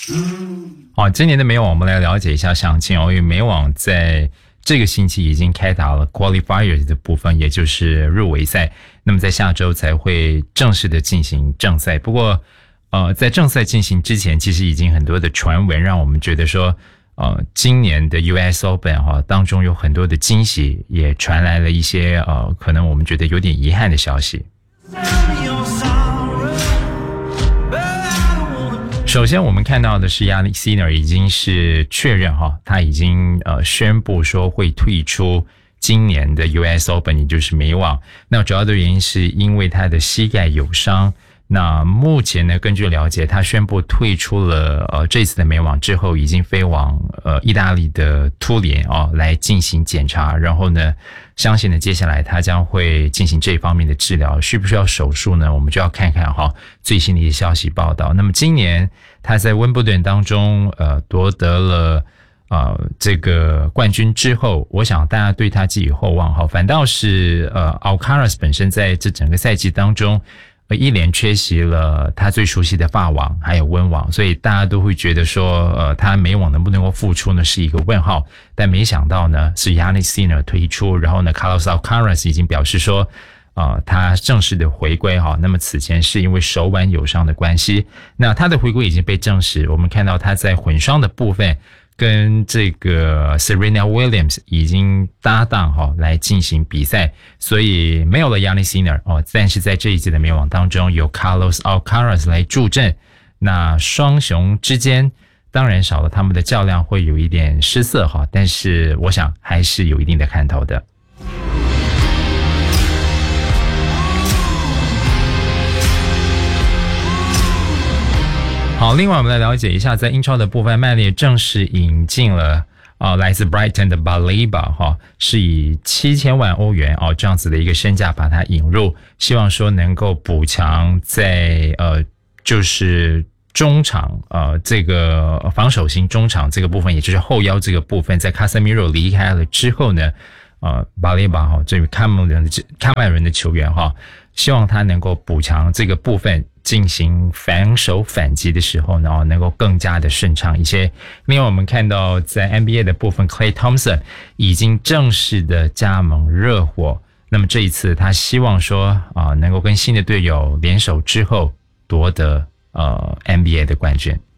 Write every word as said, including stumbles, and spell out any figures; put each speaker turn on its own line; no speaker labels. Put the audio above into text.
好，今年的美网我们来了解一下详情哦，因为美网在这个星期已经开打了 qualifiers 的部分，也就是入围赛，那么在下周才会正式的进行正赛。不过呃，在正赛进行之前，其实已经很多的传闻让我们觉得说呃，今年的 U S Open 哈、哦、当中有很多的惊喜，也传来了一些呃可能我们觉得有点遗憾的消息。首先我们看到的是 Jannik Sinner 已经是确认哈，他已经呃宣布说会退出今年的 U S Open， 也就是美网。那主要的原因是因为他的膝盖有伤。那目前呢，根据了解，他宣布退出了呃这次的美网之后，已经飞往呃意大利的图林哦来进行检查，然后呢，相信呢接下来他将会进行这方面的治疗，需不需要手术呢？我们就要看看哈最新的一些消息报道。那么今年他在温布顿当中呃夺得了呃这个冠军之后，我想大家对他寄予厚望哈，反倒是呃 Alcaraz 本身在这整个赛季当中。一连缺席了他最熟悉的法网还有温网，所以大家都会觉得说呃，他美网能不能够复出呢是一个问号，但没想到呢是 Jannik Sinner 退出，然后呢 Carlos Alcaraz 已经表示说呃，他正式的回归哈，那么此前是因为手腕有伤的关系，那他的回归已经被证实，我们看到他在混双的部分跟这个 Serena Williams 已经搭档哈来进行比赛，所以没有了 Jannik Sinner 哦，但是在这一届的美网当中有 Carlos Alcaraz 来助阵，那双雄之间当然少了他们的较量会有一点失色哈，但是我想还是有一定的看头的。好，另外我们来了解一下，在英超的部分，曼联正式引进了啊、呃、来自 Brighton 的 Baleba 哈、哦，是以七千万欧元哦这样子的一个身价把它引入，希望说能够补强在呃就是中场呃这个防守型中场这个部分，也就是后腰这个部分，在 Casemiro 离开了之后呢，呃 Baleba 哈，这位喀麦伦的喀麦伦的球员哈、哦，希望他能够补强这个部分。进行反手反击的时候呢，能够更加的顺畅一些。另外我们看到在 N B A 的部分 Klay Thompson 已经正式的加盟热火，那么这一次他希望说啊、呃，能够跟新的队友联手之后夺得呃 N B A 的冠军。